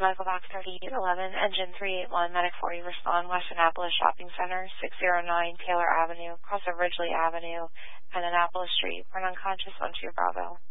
Medical Box 3811, Engine 381, Medic 40, respond, West Annapolis Shopping Center, 609 Taylor Avenue, cross of Ridgely Avenue, and Annapolis Street. Burn unconscious, 12 Bravo.